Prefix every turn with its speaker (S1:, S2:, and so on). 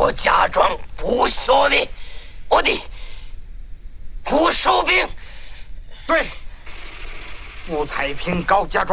S1: 高家庄不消灭我的不收兵。
S2: 对，不踩平高家庄。